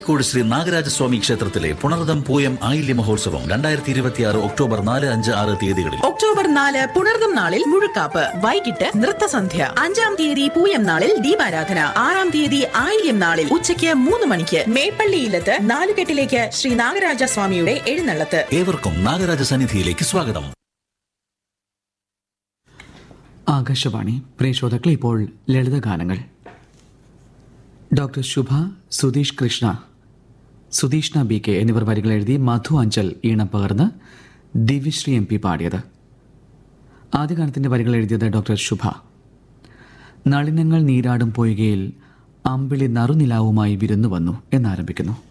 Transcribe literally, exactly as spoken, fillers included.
കോഴിക്കോട് ശ്രീ നാഗരാജസ്വാമി ക്ഷേത്രത്തിലെ പുണർദം പൂയം ആയില്യ മഹോത്സവം രണ്ടായിരത്തി ഇരുപത്തിയാറ് ഒക്ടോബർ നാല് അഞ്ച് ആറ് തീയതികളിൽ. ഒക്ടോബർ നാല് പുണർദം നാളിൽ മുഴുക്കാപ്പ്, വൈകിട്ട് നൃത്തസന്ധ്യ. അഞ്ചാം തീയതി പൂയം നാളിൽ ദീപാരാധന. ആറാം തീയതി ആയില്യം നാളിൽ ഉച്ചയ്ക്ക് മൂന്ന് മണിക്ക് മേപ്പള്ളിയിലത്ത് നാലുകെട്ടിലേക്ക് ശ്രീ നാഗരാജസ്വാമിയുടെ എഴുന്നള്ളത്ത്. ഏവർക്കും നാഗരാജ സന്നിധിയിലേക്ക് സ്വാഗതം. ആകാശവാണി പ്രിയ ശ്രോതാക്കളെ, ഇപ്പോൾ ലളിതഗാനങ്ങൾ. ഡോക്ടർ ശുഭ, സുധീഷ് കൃഷ്ണ, സുധീഷ്ണ ബി കെ എന്നിവർ വരികൾ എഴുതി മധു അഞ്ചൽ ഈണം പകർന്ന് ദിവ്യശ്രീ എം പി പാടിയത്. ആദ്യ ഗാനത്തിന്റെ വരികൾ എഴുതിയത് ഡോക്ടർ ശുഭ. നളിനങ്ങൾ നീരാടും പൊയ്കയിൽ അമ്പിളി നറുനിലാവുമായി വിരുന്നു വന്നു എന്നാരംഭിക്കുന്നു.